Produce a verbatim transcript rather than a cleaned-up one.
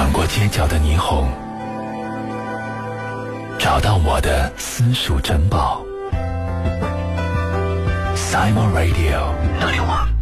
转过街角的霓虹，找到我的私属珍宝。Simon Radio 六六网。